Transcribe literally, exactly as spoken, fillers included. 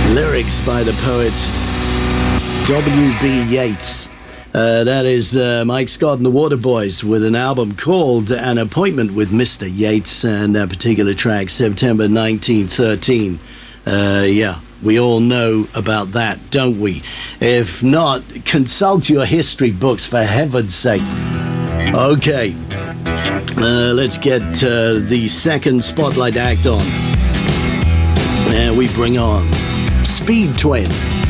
Lyrics by the poet W B Yeats. Uh, that is uh, Mike Scott and the Waterboys with an album called An Appointment with Mister Yeats, and that particular track, September nineteen thirteen. Uh, yeah, we all know about that, don't we? If not, consult your history books, for heaven's sake. Okay, uh, let's get uh, the second Spotlight act on. And we bring on Speed Twin.